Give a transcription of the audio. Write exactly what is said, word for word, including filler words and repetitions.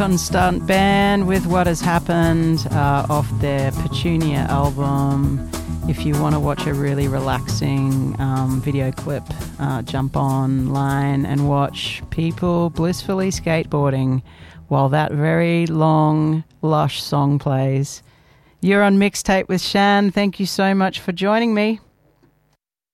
Constant Band with What Has Happened uh, off their Petunia album. If you want to watch a really relaxing um, video clip, uh, jump online and watch people blissfully skateboarding while that very long, lush song plays. You're on Mixtape with Shan. Thank you so much for joining me.